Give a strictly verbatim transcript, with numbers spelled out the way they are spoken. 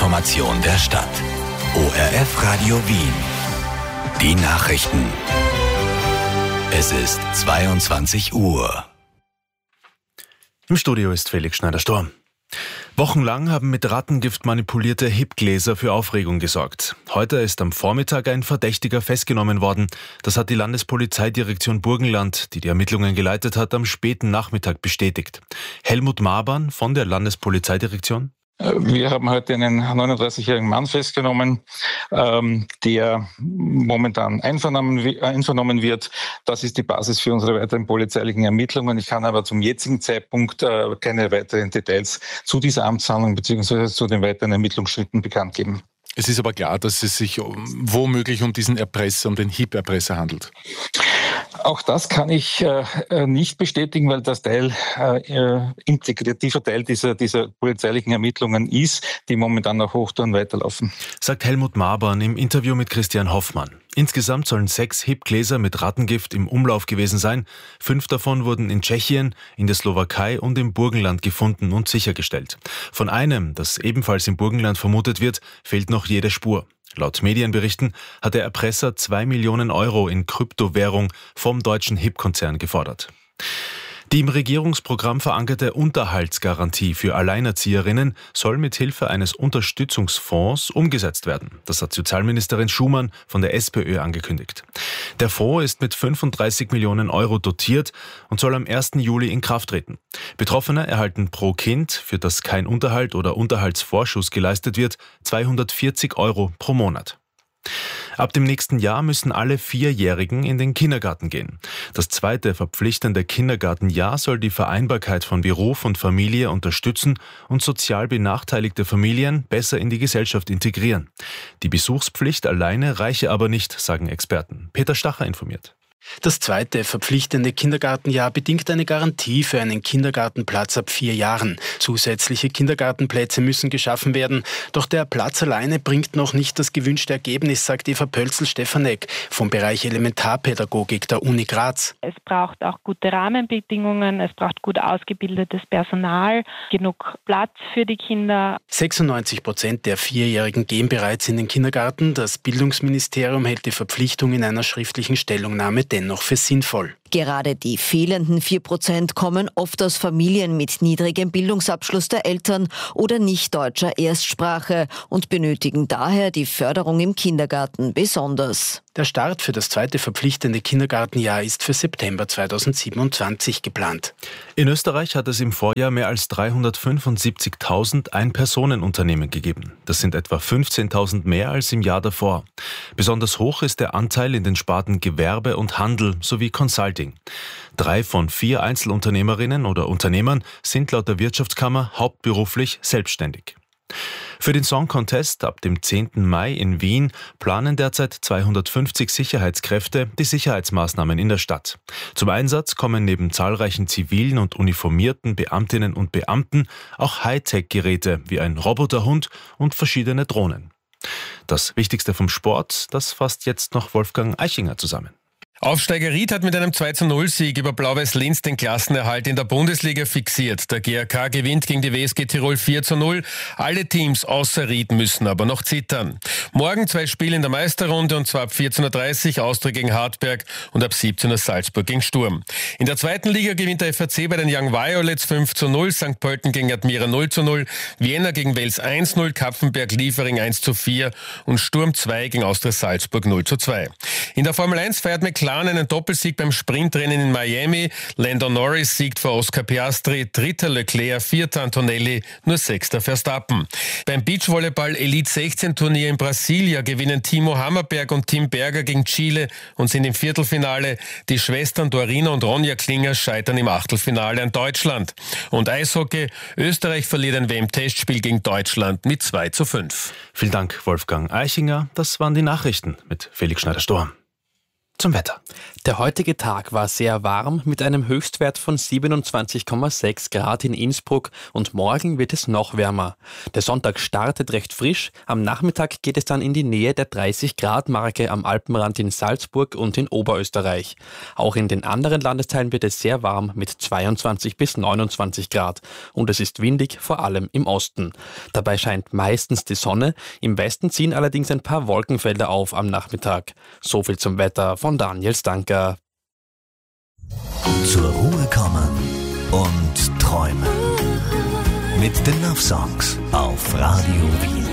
Information der Stadt. O R F Radio Wien. Die Nachrichten. Es ist zweiundzwanzig Uhr. Im Studio ist Felix Schneider-Storm. Wochenlang haben mit Rattengift manipulierte Hip-Gläser für Aufregung gesorgt. Heute ist am Vormittag ein Verdächtiger festgenommen worden. Das hat die Landespolizeidirektion Burgenland, die die Ermittlungen geleitet hat, am späten Nachmittag bestätigt. Helmut Mabern von der Landespolizeidirektion. Wir haben heute einen neununddreißigjährigen Mann festgenommen, ähm, der momentan einvernommen, einvernommen wird. Das ist die Basis für unsere weiteren polizeilichen Ermittlungen. Ich kann aber zum jetzigen Zeitpunkt äh, keine weiteren Details zu dieser Amtshandlung bzw. zu den weiteren Ermittlungsschritten bekannt geben. Es ist aber klar, dass es sich womöglich um diesen Erpresser, um den Hip-Erpresser handelt. Auch das kann ich äh, nicht bestätigen, weil das Teil, äh, integrativer Teil dieser, dieser polizeilichen Ermittlungen ist, die momentan auf Hochtouren weiterlaufen. Sagt Helmut Mabern im Interview mit Christian Hoffmann. Insgesamt sollen sechs Hip-Gläser mit Rattengift im Umlauf gewesen sein. Fünf davon wurden in Tschechien, in der Slowakei und im Burgenland gefunden und sichergestellt. Von einem, das ebenfalls im Burgenland vermutet wird, fehlt noch jede Spur. Laut Medienberichten hat der Erpresser zwei Millionen Euro in Kryptowährung vom deutschen Hip-Konzern gefordert. Die im Regierungsprogramm verankerte Unterhaltsgarantie für Alleinerzieherinnen soll mit Hilfe eines Unterstützungsfonds umgesetzt werden. Das hat Sozialministerin Schumann von der SPÖ angekündigt. Der Fonds ist mit fünfunddreißig Millionen Euro dotiert und soll am ersten Juli in Kraft treten. Betroffene erhalten pro Kind, für das kein Unterhalt oder Unterhaltsvorschuss geleistet wird, zweihundertvierzig Euro pro Monat. Ab dem nächsten Jahr müssen alle Vierjährigen in den Kindergarten gehen. Das zweite verpflichtende Kindergartenjahr soll die Vereinbarkeit von Beruf und Familie unterstützen und sozial benachteiligte Familien besser in die Gesellschaft integrieren. Die Besuchspflicht alleine reiche aber nicht, sagen Experten. Peter Stacher informiert. Das zweite verpflichtende Kindergartenjahr bedingt eine Garantie für einen Kindergartenplatz ab vier Jahren. Zusätzliche Kindergartenplätze müssen geschaffen werden. Doch der Platz alleine bringt noch nicht das gewünschte Ergebnis, sagt Eva Pölzl-Stefanek vom Bereich Elementarpädagogik der Uni Graz. Es braucht auch gute Rahmenbedingungen, es braucht gut ausgebildetes Personal, genug Platz für die Kinder. sechsundneunzig Prozent der Vierjährigen gehen bereits in den Kindergarten. Das Bildungsministerium hält die Verpflichtung in einer schriftlichen Stellungnahme dennoch für sinnvoll. Gerade die fehlenden vier Prozent kommen oft aus Familien mit niedrigem Bildungsabschluss der Eltern oder nicht deutscher Erstsprache und benötigen daher die Förderung im Kindergarten besonders. Der Start für das zweite verpflichtende Kindergartenjahr ist für September zweitausendsiebenundzwanzig geplant. In Österreich hat es im Vorjahr mehr als dreihundertfünfundsiebzigtausend Ein-Personen-Unternehmen gegeben. Das sind etwa fünfzehntausend mehr als im Jahr davor. Besonders hoch ist der Anteil in den Sparten Gewerbe und Handel sowie Consulting. Drei von vier Einzelunternehmerinnen oder Unternehmern sind laut der Wirtschaftskammer hauptberuflich selbstständig. Für den Song Contest ab dem zehnten Mai in Wien planen derzeit zweihundertfünfzig Sicherheitskräfte die Sicherheitsmaßnahmen in der Stadt. Zum Einsatz kommen neben zahlreichen zivilen und uniformierten Beamtinnen und Beamten auch Hightech-Geräte wie ein Roboterhund und verschiedene Drohnen. Das Wichtigste vom Sport, das fasst jetzt noch Wolfgang Eichinger zusammen. Aufsteiger Ried hat mit einem zwei zu null Sieg über Blau-Weiß Linz den Klassenerhalt in der Bundesliga fixiert. Der G A K gewinnt gegen die W S G Tirol vier zu null. Alle Teams außer Ried müssen aber noch zittern. Morgen zwei Spiele in der Meisterrunde und zwar ab vierzehn Uhr dreißig Austria gegen Hartberg und ab siebzehn Uhr Salzburg gegen Sturm. In der zweiten Liga gewinnt der F A C bei den Young Violets fünf zu null, Sankt Pölten gegen Admira null zu null, Vienna gegen Wels eins zu null, Kapfenberg-Liefering eins zu vier und Sturm zwei gegen Austria Salzburg null zu zwei. In der Formel eins feiert McLaren einen Doppelsieg beim Sprintrennen in Miami. Lando Norris siegt vor Oscar Piastri, dritter Leclerc, vierter Antonelli, nur sechster Verstappen. Beim Beachvolleyball Elite sechzehn Turnier in Brasilia gewinnen Timo Hammerberg und Tim Berger gegen Chile und sind im Viertelfinale. Die Schwestern Dorina und Ronja Klinger scheitern im Achtelfinale an Deutschland. Und Eishockey, Österreich verliert ein W M-Testspiel gegen Deutschland mit zwei zu fünf. Vielen Dank, Wolfgang Eichinger. Das waren die Nachrichten mit Felix Schneider-Storm. Zum Wetter. Der heutige Tag war sehr warm mit einem Höchstwert von siebenundzwanzig Komma sechs Grad in Innsbruck und morgen wird es noch wärmer. Der Sonntag startet recht frisch, am Nachmittag geht es dann in die Nähe der dreißig Grad Marke am Alpenrand in Salzburg und in Oberösterreich. Auch in den anderen Landesteilen wird es sehr warm mit zweiundzwanzig bis neunundzwanzig Grad und es ist windig, vor allem im Osten. Dabei scheint meistens die Sonne, im Westen ziehen allerdings ein paar Wolkenfelder auf am Nachmittag. So viel zum Wetter von Daniel Stanker. Zur Ruhe kommen und träumen. Mit den Love Songs auf Radio Wien.